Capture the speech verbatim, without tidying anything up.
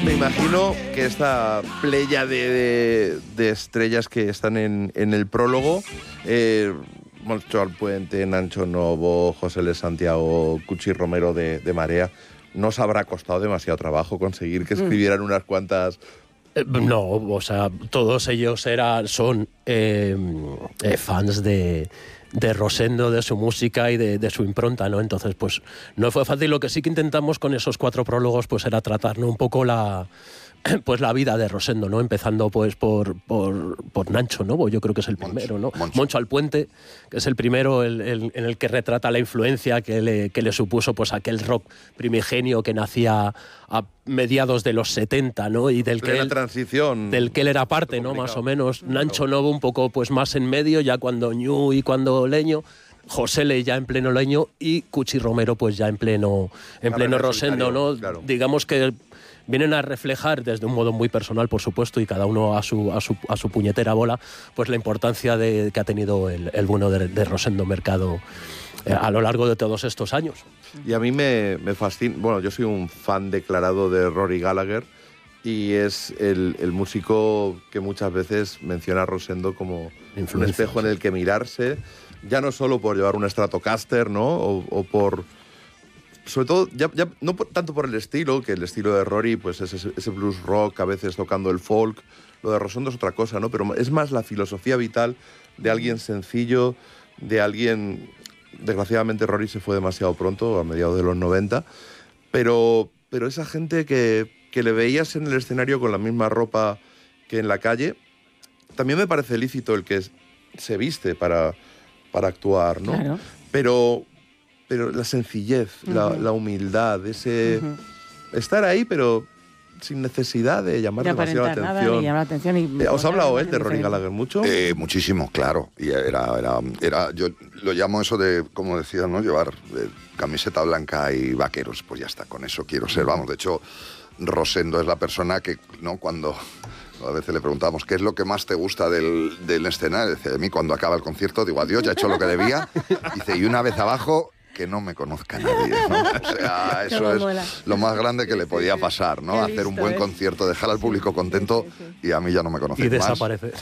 me imagino que esta playa de, de, de estrellas que están en, en el prólogo, eh, Moncho Alpuente, Nacho Novo, José L. Santiago, Cuchi Romero de, de Marea, ¿no os habrá costado demasiado trabajo conseguir que escribieran unas cuantas? Eh, no, o sea, todos ellos eran, son eh, eh, fans de... de Rosendo, de su música y de, de su impronta, ¿no? Entonces, pues, no fue fácil. Lo que sí que intentamos con esos cuatro prólogos, pues, era tratar, ¿no?, un poco la... pues la vida de Rosendo, ¿no? Empezando pues por, por, por Nacho Novo, yo creo que es el primero, ¿no? Moncho, Moncho Alpuente, que es el primero el, el, en el que retrata la influencia que le, que le supuso pues aquel rock primigenio que nacía a mediados de los setenta, ¿no? Y del que la él, transición del que él era parte, ¿no? Más o menos. Nacho Novo un poco pues más en medio, ya cuando Ñu y cuando Leño. José Le ya en pleno Leño y Cuchi Romero pues ya en pleno en pleno Rosendo, ¿no? Claro. Digamos que vienen a reflejar desde un modo muy personal, por supuesto, y cada uno a su a su, a su puñetera bola, pues la importancia de, que ha tenido el, el bueno de, de Rosendo Mercado eh, a lo largo de todos estos años. Y a mí me, me fascina, bueno, yo soy un fan declarado de Rory Gallagher y es el, el músico que muchas veces menciona a Rosendo como un espejo en el que mirarse, ya no solo por llevar un Stratocaster, ¿no? O, o por... Sobre todo, ya, ya, no por, tanto por el estilo, que el estilo de Rory pues es ese, ese blues rock, a veces tocando el folk. Lo de Rosendo es otra cosa, ¿no? Pero es más la filosofía vital de alguien sencillo, de alguien... Desgraciadamente Rory se fue demasiado pronto, a mediados de los noventa, pero, pero esa gente que, que le veías en el escenario con la misma ropa que en la calle, también me parece lícito el que se viste para, para actuar, ¿no? Claro. Pero... pero la sencillez, uh-huh. la, la humildad, ese uh-huh. estar ahí, pero sin necesidad de llamar de demasiado la atención. Nada, llamar la atención y eh, ¿Os ha hablado él de Rory Gallagher mucho? Eh, muchísimo, claro. Y era, era, era, yo lo llamo eso de, como decía, ¿no? Llevar eh, camiseta blanca y vaqueros. Pues ya está, con eso quiero ser. Vamos, de hecho, Rosendo es la persona que, ¿no? Cuando... A veces le preguntamos, ¿qué es lo que más te gusta del, del escenario? Dice, a mí cuando acaba el concierto digo, adiós, ya he hecho lo que debía. Dice, y una vez abajo... que no me conozca nadie, ¿no? O sea, eso es lo más grande que le podía pasar, ¿no? Hacer un buen concierto, dejar al público contento y a mí ya no me conocen más. Y desaparece.